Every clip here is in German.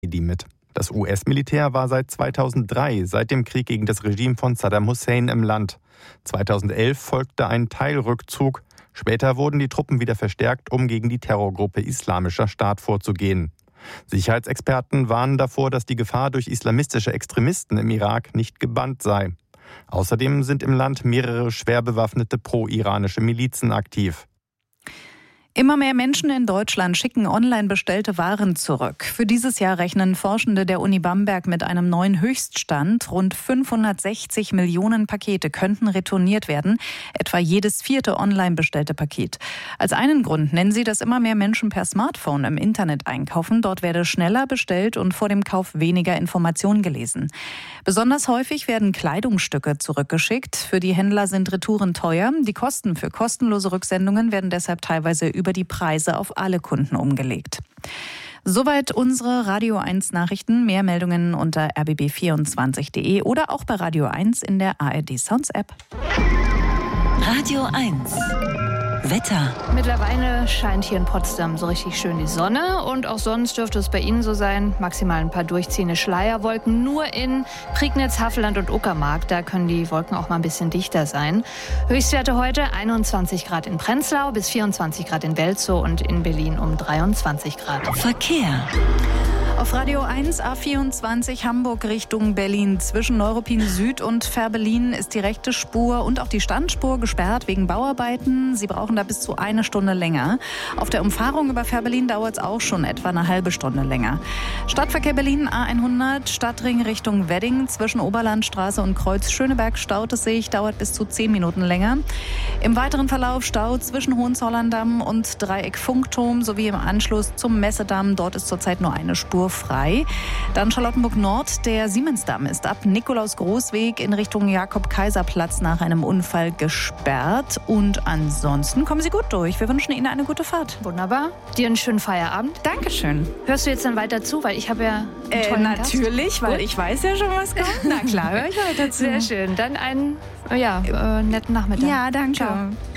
mit. Das US-Militär war seit 2003, seit dem Krieg gegen das Regime von Saddam Hussein im Land. 2011 folgte ein Teilrückzug. Später wurden die Truppen wieder verstärkt, um gegen die Terrorgruppe Islamischer Staat vorzugehen. Sicherheitsexperten warnen davor, dass die Gefahr durch islamistische Extremisten im Irak nicht gebannt sei. Außerdem sind im Land mehrere schwer bewaffnete pro-iranische Milizen aktiv. Immer mehr Menschen in Deutschland schicken online bestellte Waren zurück. Für dieses Jahr rechnen Forschende der Uni Bamberg mit einem neuen Höchststand. Rund 560 Millionen Pakete könnten retourniert werden, etwa jedes 4. online bestellte Paket. Als einen Grund nennen sie, dass immer mehr Menschen per Smartphone im Internet einkaufen. Dort werde schneller bestellt und vor dem Kauf weniger Informationen gelesen. Besonders häufig werden Kleidungsstücke zurückgeschickt. Für die Händler sind Retouren teuer. Die Kosten für kostenlose Rücksendungen werden deshalb teilweise über die Preise auf alle Kunden umgelegt. Soweit unsere Radio 1 Nachrichten. Mehr Meldungen unter rbb24.de oder auch bei Radio 1 in der ARD Sounds App. Radio 1 Wetter. Mittlerweile scheint hier in Potsdam so richtig schön die Sonne und auch sonst dürfte es bei Ihnen so sein. Maximal ein paar durchziehende Schleierwolken. Nur in Prignitz, Havelland und Uckermark, da können die Wolken auch mal ein bisschen dichter sein. Höchstwerte heute 21 Grad in Prenzlau bis 24 Grad in Welzow und in Berlin um 23 Grad. Verkehr. Auf Radio 1 A24 Hamburg Richtung Berlin. Zwischen Neuruppin Süd und Fährberlin ist die rechte Spur und auch die Standspur gesperrt wegen Bauarbeiten. Sie brauchen da bis zu 1 Stunde länger. Auf der Umfahrung über Fährberlin dauert es auch schon etwa eine halbe Stunde länger. Stadtverkehr Berlin A100 Stadtring Richtung Wedding. Zwischen Oberlandstraße und Kreuz Schöneberg staut es sich, dauert bis zu 10 Minuten länger. Im weiteren Verlauf Stau zwischen Hohenzollern-Damm und Dreieck Funkturm sowie im Anschluss zum Messedamm. Dort ist zurzeit nur eine Spur frei. Dann Charlottenburg Nord, der Siemensdamm ist ab Nikolaus-Großweg in Richtung Jakob-Kaiser-Platz nach einem Unfall gesperrt. Und ansonsten kommen Sie gut durch. Wir wünschen Ihnen eine gute Fahrt. Wunderbar. Dir einen schönen Feierabend. Dankeschön. Hörst du jetzt dann weiter zu, weil ich habe ja einen tollen natürlich, Gast. weil Gut. ich weiß ja schon, was kommt. Na klar, höre ich weiter zu. Sehr schön. Dann einen netten Nachmittag. Ja, danke. Ciao.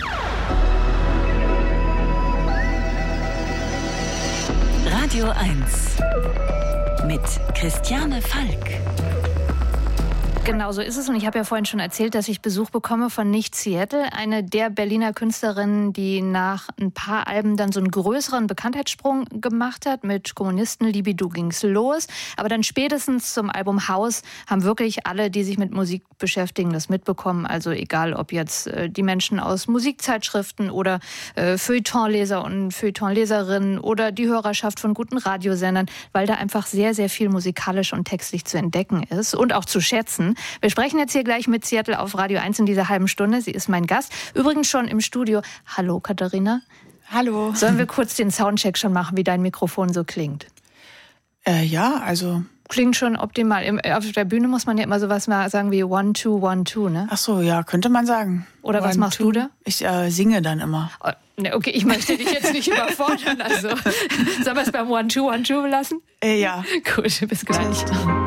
Radio 1 mit Christiane Falk. Genau so ist es. Und ich habe ja vorhin schon erzählt, dass ich Besuch bekomme von Nicht Seattle, eine der Berliner Künstlerinnen, die nach ein paar Alben dann so einen größeren Bekanntheitssprung gemacht hat. Mit Kommunisten, Libido ging's los. Aber dann spätestens zum Album Haus haben wirklich alle, die sich mit Musik beschäftigen, das mitbekommen. Also egal, ob jetzt die Menschen aus Musikzeitschriften oder Feuilletonleser und Feuilletonleserinnen oder die Hörerschaft von guten Radiosendern, weil da einfach sehr, sehr viel musikalisch und textlich zu entdecken ist und auch zu schätzen. Wir sprechen jetzt hier gleich mit Seattle auf Radio 1 in dieser halben Stunde. Sie ist mein Gast. Übrigens schon im Studio. Hallo, Katharina. Hallo. Sollen wir kurz den Soundcheck schon machen, wie dein Mikrofon so klingt? Ja, also... Klingt schon optimal. Auf der Bühne muss man ja immer sowas mal sagen wie 1, 2, 1, 2, ne? Ach so, ja, könnte man sagen. Oder was machst du da? Ich singe dann immer. Oh, ne, okay, ich möchte dich jetzt nicht überfordern. Also, sollen wir es beim 1, 2, 1, 2 belassen? Ja. Gut, bis gleich.